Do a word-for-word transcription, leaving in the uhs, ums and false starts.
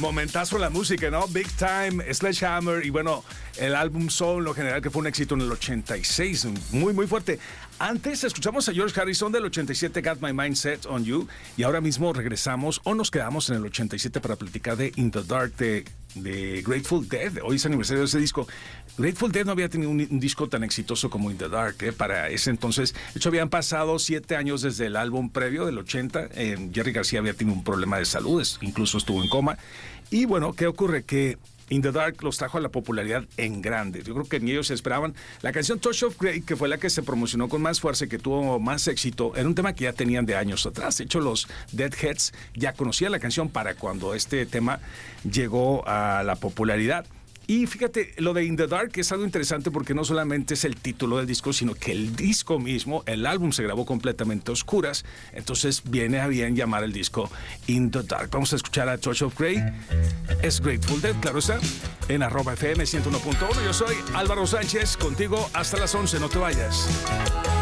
Momentazo la música, ¿no? Big Time, Sledgehammer y bueno, el álbum Soul, en lo general, que fue un éxito en el ochenta y seis, muy, muy fuerte. Antes escuchamos a George Harrison del ochenta y siete, Got My Mind Set on You, y ahora mismo regresamos o nos quedamos en el ochenta y siete para platicar de In the Dark de, de Grateful Dead. Hoy es aniversario de ese disco. Grateful Dead no había tenido un, un disco tan exitoso como In the Dark, ¿eh? Para ese entonces. De hecho, habían pasado siete años desde el álbum previo del ochenta. Eh, Jerry García había tenido un problema de salud, incluso estuvo en coma. Y bueno, ¿qué ocurre? Que In the Dark los trajo a la popularidad en grande. Yo creo que ni ellos esperaban. La canción Touch of Grey, que fue la que se promocionó con más fuerza y que tuvo más éxito, era un tema que ya tenían de años atrás. De hecho, los Deadheads ya conocían la canción para cuando este tema llegó a la popularidad. Y fíjate, lo de In the Dark es algo interesante porque no solamente es el título del disco, sino que el disco mismo, el álbum se grabó completamente a oscuras, entonces viene a bien llamar el disco In the Dark. Vamos a escuchar a Touch of Grey, es Grateful Dead, claro está, en arroba F M ciento uno punto uno. Yo soy Álvaro Sánchez, contigo hasta las once, no te vayas.